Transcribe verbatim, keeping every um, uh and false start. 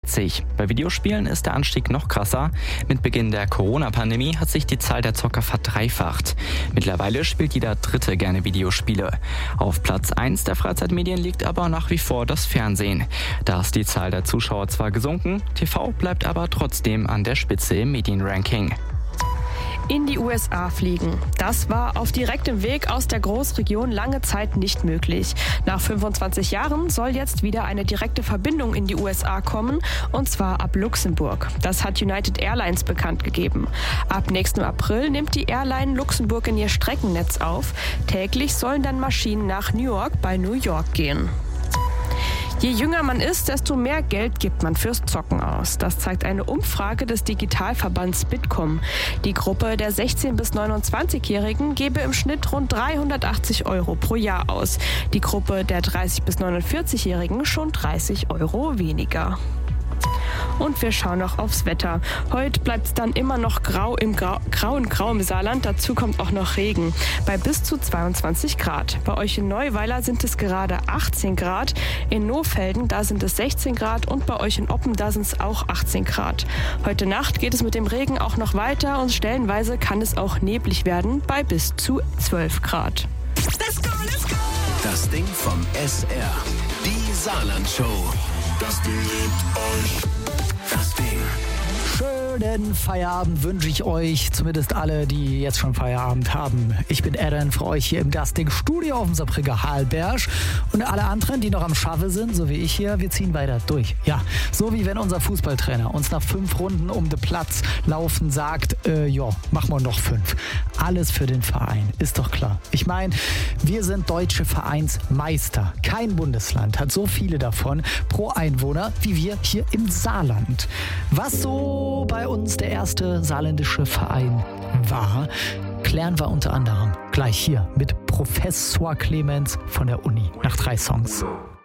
Bei Videospielen ist der Anstieg noch krasser. Mit Beginn der Corona-Pandemie hat sich die Zahl der Zocker verdreifacht. Mittlerweile spielt jeder Dritte gerne Videospiele. Auf Platz eins der Freizeitmedien liegt aber nach wie vor das Fernsehen. Da ist die Zahl der Zuschauer zwar gesunken, T V bleibt aber trotzdem an der Spitze im Medienranking. In die U S A fliegen. Das war auf direktem Weg aus der Großregion lange Zeit nicht möglich. Nach fünfundzwanzig Jahren soll jetzt wieder eine direkte Verbindung in die U S A kommen, und zwar ab Luxemburg. Das hat United Airlines bekannt gegeben. Ab nächstem April nimmt die Airline Luxemburg in ihr Streckennetz auf. Täglich sollen dann Maschinen nach New York bei New York gehen. Je jünger man ist, desto mehr Geld gibt man fürs Zocken aus. Das zeigt eine Umfrage des Digitalverbands Bitkom. Die Gruppe der sechzehn- bis neunundzwanzigjährigen gebe im Schnitt rund dreihundertachtzig Euro pro Jahr aus. Die Gruppe der dreißig- bis neunundvierzigjährigen schon dreißig Euro weniger. Und wir schauen noch aufs Wetter. Heute bleibt es dann immer noch grau im grau, grau und grau im Saarland. Dazu kommt auch noch Regen bei bis zu zweiundzwanzig Grad. Bei euch in Neuweiler sind es gerade achtzehn Grad. In Nohfelden, da sind es sechzehn Grad. Und bei euch in Oppen, da sind es auch achtzehn Grad. Heute Nacht geht es mit dem Regen auch noch weiter und stellenweise kann es auch neblig werden bei bis zu zwölf Grad. Let's go, let's go! Das Ding vom S R. Die Saarland-Show. Das Ding liebt euch. Das Ding. Schönen Feierabend wünsche ich euch, zumindest alle, die jetzt schon Feierabend haben. Ich bin Aaron für euch hier im Das Ding Studio auf dem Saarbrücker Halberg. Und alle anderen, die noch am Schaffe sind, so wie ich hier, wir ziehen weiter durch. Ja, so wie wenn unser Fußballtrainer uns nach fünf Runden um den Platz laufen sagt, äh, ja, machen wir noch fünf. Alles für den Verein, ist doch klar. Ich meine, wir sind deutsche Vereinsmeister. Kein Bundesland hat so viele davon pro Einwohner wie wir hier im Saarland. Was so bei uns der erste saarländische Verein war, klären wir unter anderem gleich hier mit Professor Clemens von der Uni nach drei Songs.